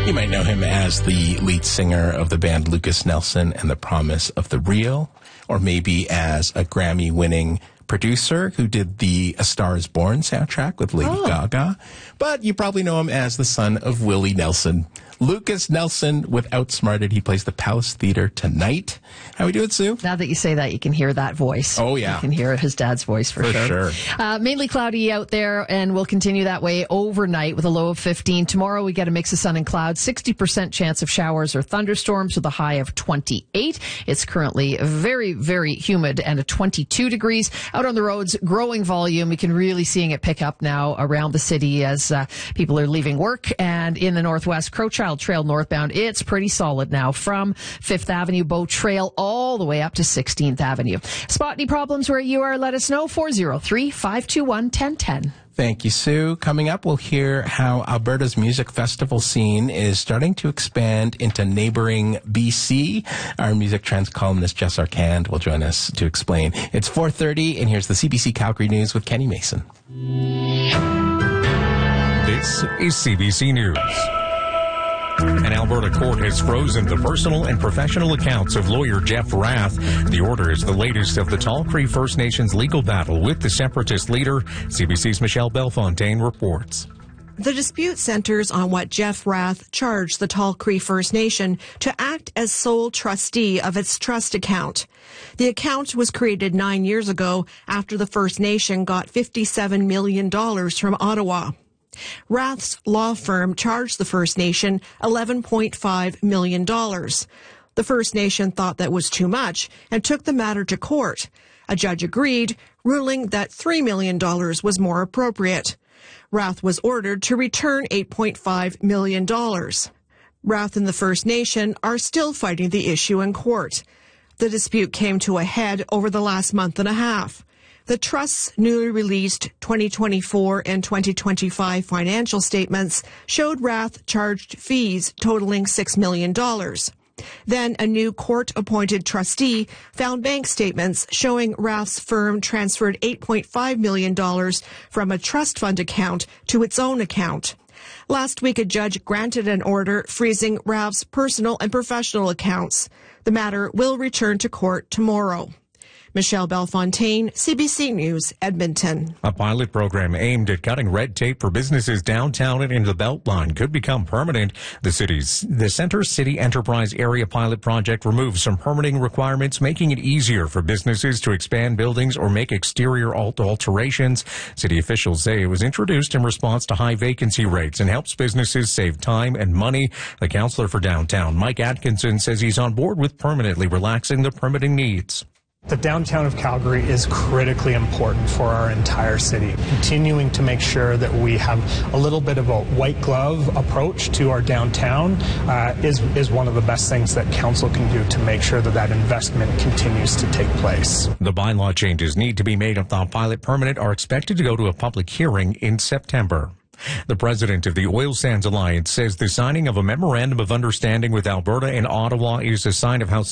You might know him as the lead singer of the band Lukas Nelson and the Promise of the Real, or maybe as a Grammy-winning producer who did the A Star is Born soundtrack with Lady Gaga. But you probably know him as the son of Willie Nelson. Lukas Nelson with Outsmarted. He plays the Palace Theater tonight. How we doing, Sue? Now that you say that, you can hear that voice. Oh, yeah. You can hear his dad's voice for sure. Mainly cloudy out there, and we'll continue that way overnight with a low of 15. Tomorrow we get a mix of sun and clouds, 60% chance of showers or thunderstorms with a high of 28. It's currently very, very humid and a 22 degrees. Out on the roads, growing volume. You can really seeing it pick up now around the city as people are leaving work. And in the northwest, Crowchild Trail northbound, it's pretty solid now from 5th Avenue, Bow Trail, all the way up to 16th Avenue. Spot any problems where you are, let us know. 403-521-1010. Thank you, Sue. Coming up, we'll hear how Alberta's music festival scene is starting to expand into neighboring BC. Our music trends columnist Jess Arcand will join us to explain. It's 4:30, and here's the CBC Calgary News with Kenny Mason. This is CBC News. An Alberta court has frozen the personal and professional accounts of lawyer Jeff Rath. The order is the latest of the Tall Cree First Nations legal battle with the separatist leader. CBC's Michelle Bellefontaine reports. The dispute centers on what Jeff Rath charged the Tall Cree First Nation to act as sole trustee of its trust account. The account was created 9 years ago after the First Nation got $57 million from Ottawa. Rath's law firm charged the First Nation $11.5 million. The First Nation thought that was too much and took the matter to court. A judge agreed, ruling that $3 million was more appropriate. Rath was ordered to return $8.5 million. Rath and the First Nation are still fighting the issue in court. The dispute came to a head over the last month and a half. The Trust's newly released 2024 and 2025 financial statements showed Rath charged fees totaling $6 million. Then a new court-appointed trustee found bank statements showing Rath's firm transferred $8.5 million from a trust fund account to its own account. Last week, a judge granted an order freezing Rath's personal and professional accounts. The matter will return to court tomorrow. Michelle Bellefontaine, CBC News, Edmonton. A pilot program aimed at cutting red tape for businesses downtown and in the Beltline could become permanent. The Center City Enterprise Area Pilot Project removes some permitting requirements, making it easier for businesses to expand buildings or make exterior alterations. City officials say it was introduced in response to high vacancy rates and helps businesses save time and money. The councillor for downtown, Mike Atkinson, says he's on board with permanently relaxing the permitting needs. The downtown of Calgary is critically important for our entire city. Continuing to make sure that we have a little bit of a white glove approach to our downtown is one of the best things that council can do to make sure that that investment continues to take place. The bylaw changes need to be made if the pilot permanent are expected to go to a public hearing in September. The president of the Oil Sands Alliance says the signing of a memorandum of understanding with Alberta and Ottawa is a sign of how